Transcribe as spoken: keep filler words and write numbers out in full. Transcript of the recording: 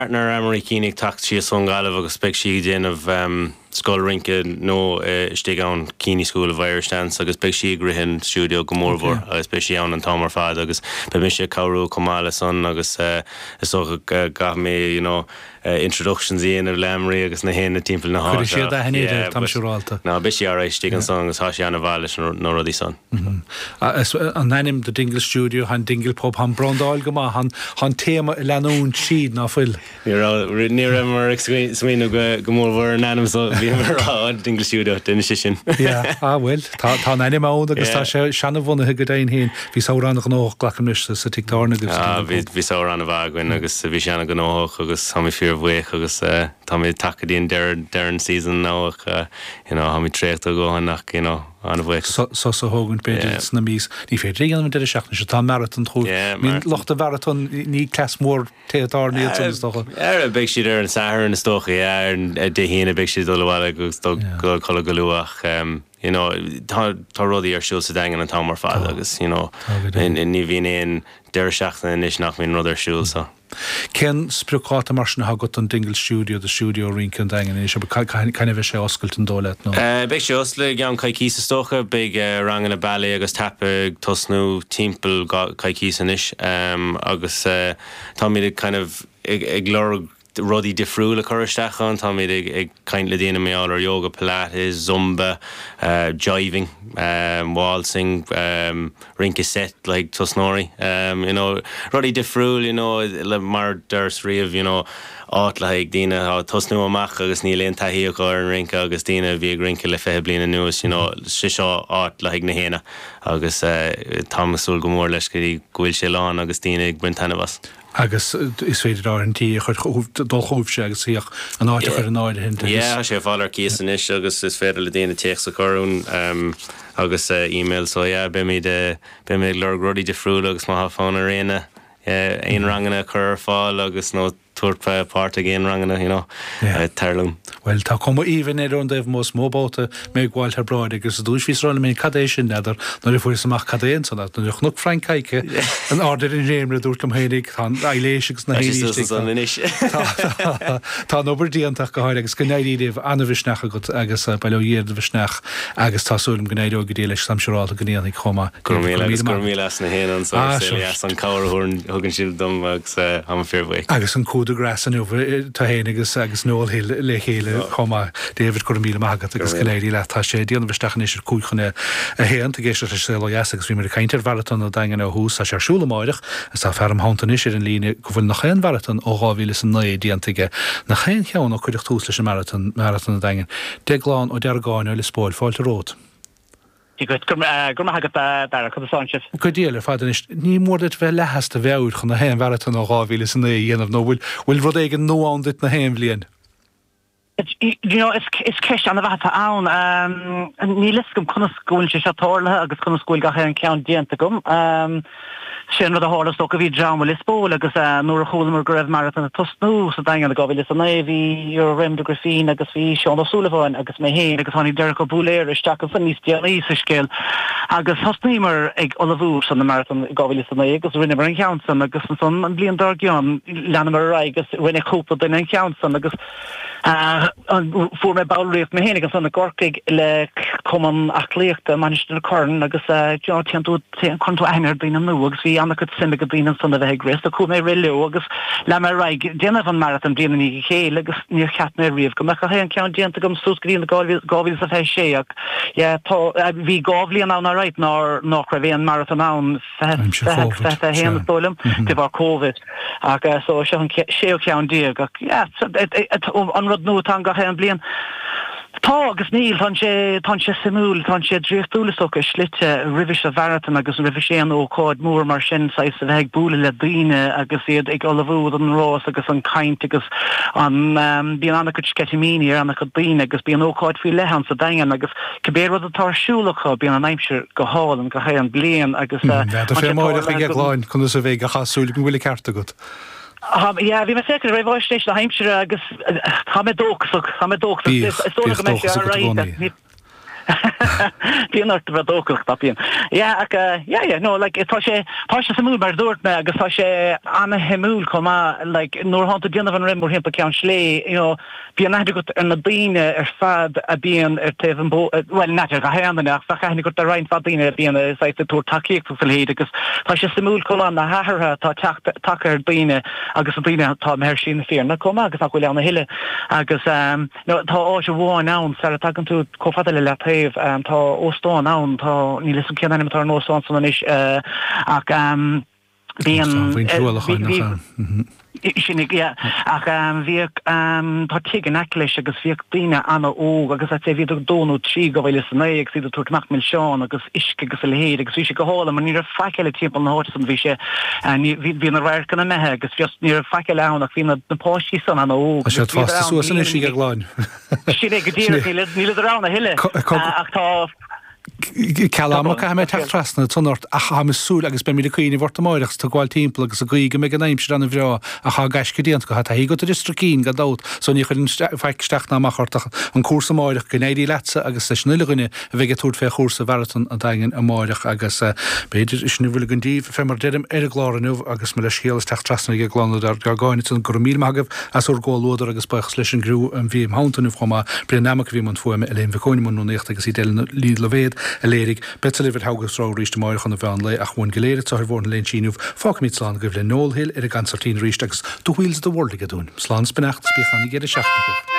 Partner Emery Keanig tacht sí son galibh agus speic sí déanamh um, Skull Rinke nó uh, stig an Keaney School of Irish Dance agus speic sí grihin studio gomórvor agus speic sí an an tamar fad agus be mi sé cabhrú comála son agus uh, is ó uh, gaf mé, you know, uh, introductions í anar lemri agus na héna timppel na há. Chuir sé da hennéidir tam siúrálta. No, be sí ar éis stig an son agus há sí anna bhailis nó rodí son. An nanim de Dingle Studio, han Dingle Pub, han Brondal goma, han han téma i leanún siad ná fuil. Ní ra mar smíú gomórvor an anam so bhí mar rá Dingle Studio den sin. Ja, ah well, tá tá nanim ón agus tá sé seanna bhna go daon héin, hí sauránach nóch glacham nuiste sa tictárna agus. Ah, hí sauránna bhaghain agus bhí seanna go nóch agus ha mi fear bhuich agus tá mi tacadíon deran season nóach, you know, ha mi trécht a gohanach, you know, an bhuich. So sa hógann beidir sna mís, ní féidir rígan am de seachna se tá marathon trú. Mín locht a marathon ní clas mór téadárna iad san stocha. Er a big siad ar an sahar an stocha, ar de hína big siad dul bhile agus do chola go luach, um, you know, tá rudí ar siúl sa dagan an tamar fad agus, you know, ní bhíon éon deir seachna inis nach mín rud ar siúl sa. Ken spruáta mar sin hagat an Dingle Studio, the studio rinc an dagan is, but kind of sé oscailt an dólet no. Uh, big sé osla gan caiicí sa stocha, big uh, rang an a ballet agus tappa tosnú timppel caiicí san is, um, agus uh, tá mi kind of ag glor rudí difriúla choristeachán, tá mi ag kind le déana mé ar yoga, pilates, zumba, uh, jiving, um, waltzing, um, rinca set, like tosnori, um, you know, rudí difriúla, you know, le mar durs riamh, you know, áit le ag dína tosnú amach agus ní léon taíoch ar an rinca agus dína bhí ag rinca le feihe bliana nuas, you know, si seo áit le ag na héna agus uh, támasúil go mór leis go dtí ghuiil sé lán agus dína ag buinteanna bas. Agus is féidir R and T chuir dul chúbhse agus íoch an áide chuir an áide hinta. Yeah, sé fáil ar cías an is agus is féidir le déana teach sa corún um, agus uh, email, so yeah, be mi de be mi lor rudí difriúla agus má fáin a réna ein rangana chur fáil agus nó tuairpa páirt agéin rangana, you know, yeah. uh, tarlum. Well, tá cuma even é an daobh mós móbáta mé gháil tar bráid agus a dúis vís rála mé cadéis sin neidir nó fuir samach cadéin sanna nó nuch Frank Caice an áidir in réimre dúirt am hénig tá eiléisigus na héisteach tá nóbar díantach go háir agus go néiríh anna bhisneach agat agus bailíad a bhisneach agus tásúlim go néidir go dé leis samseráil a gníananig chuma gur mí leis na héan an cabharún thugann siad dom agus am fearbhaith. Agus an cúda gras an uva tá héanagus agus nóil le chéile chuma David gur míle mágat agus goléirí le tá sé díanana bhisteachna is cúchanna a héan a géisi sé le agus bhí mar caiintear bharaton a dagan á hús a sé siúlamáireach is tá ferm háanta is ar an líne go bhfuil nach chéan bharaton ó gáhíle san naí díantaige na chéan cheann ó chuideach tús leis marathon marathon a dagan deagláin ó deargáin le spóil fáilte rót. Gur hagat dar chu sánsef. Go díalar fádan is ní mórdit bheith lehasta bheúr chun na héan bharaton ó gáhíle san naí dhéanamh nó bhfuil bhfuil rud éigen nóán dit na héan bblion. You know, it's it's ceist an bhata ann um ní liscum chuna scúil sé seatóirla agus chuna scúil gaché an ceann díanta gom. Um sin rud a hálas ó go bhí drama lispóil agus nuair a chúlamar go raibh marathon a tosnú sa dagan a go bhí lis an bhí ar rim de grafín agus bhí Seán O'Sullivan agus mé héin agus tháinig Derek O'Búléir isteach an san níos déalaí sa scéil agus thosnímar ag olahúr san na marathon go bhí lis an agus rinne mar an cheansan agus an son an blion dar geán leanamar ra agus rinne cúpla den an cheansan agus Uh, voor my bouwreef me heen agus an gorkig le kommen achlechte maniste karn agus ja tento konto einer bin am nu agus vi an kut sin go bin san de grest ko me relo agus la me raig dinne van marathon bin ni héle agus ni chat me rief go me hen count gent gom soskrin gal gavi sa fe séach ja to vi gavli an an right nor nor ve an marathon an fe hen dolum det var covid agus so sé count dig ja an rud nó tan gaché an blian. Tá agus níl tan sé tan sé simúl tan sé dríochtúlaach slite rivis a bharaton agus rivis sé an óáid mór mar sin sa a bheith búla le daine agus iad ag olahúd an rás agus an caint agus an bíon anna go sketimíní ar anna go daine agus bíon óáid fao lehan sa dagan agus cebéir rud atásúlacha bíon an aimsir go háil an go hé an blian agus fé máideach ag gláin chun sa bhéh a chaúla go bhfuil ceartta go. Um, yeah, vi me zeker rei was steach na heimsere agus ha me doog ha me doog Bíon ort bra dócach tá bíon. Yeah, ag, uh, yeah, yeah, no, like, tá sé, tá sé sa múl mar dúirt me, agus tá sé anna himúl comá, like, nuair hantu dianamh an rimúr himpa ceann slé, you know, bíon nahdi gut ar na daoine ar fad a bíon ar taobh an bó, well, nahdi ar gahananach, fa chahni gut ar rein fad daoine ar bíon a saith a túr takeíocht sa héad, agus tá sé sa múl comá na hathartha tá take ar daoine, agus a daoine tá meir sin na fear na comá, agus ach bhfuil an na hille, agus, um, no, tá áis a bháin ann, sa a tagan tú cofadile le taobh, um, tá óstáin ann, tá ní lisum cean anim tar an óstáin san inis, uh, ach, um, bíon... Sinnig, yeah. Ach, um, bhíoh, um, tá tigan eclis agus bhíoh daoine anna óg, agus at sé bhíoh dónú trí go bhfuil is naig, síad túirt nach mil seán, agus isce agus le héad, agus bhí sé go hála, mar níor feiceile timppla na hátas an bhí sé, bhí na réir gan na methe, agus níor feiceile annach bhí na páisí san anna óg. A sé fásta suas an is sí go gláin. Sinnig, go dtíir, níl ar na hille, ach tá... Ceamach ha mé tetrasna tunart a cha súl agus be mí chuoine bhórtamáireachs tá gháil timppla agus a gaige mé an aimimse an bhrá a cha gaisce díant go hí go distracín go dát son ní chun feisteachna amachchartach an cuasamáireach go éidir letse agus leis nuileine a bheith túirt fé chósa bheraton an daingen amáireach agus beidir is nu bhfuil an díh fémar deirm ar a gláranmh agus me le scéalas tetrasna ag glána ar go gáine an go mí magah as úr gáilódar agus bechas leis an grú an bhí háantanú chumá bre namach bhí man fuime a léon bhcóinmú néocht agus í déile líad le véad a lérig betalifir hagus rá ríist máach an bhean le ach bhain goléire tá bhórna len síúh fá mítlán go bh le nóhill ar a gansatín ríist agus tú bhhuiils do bhórla a dún. Slán spenacht spíchanna géidir seachna.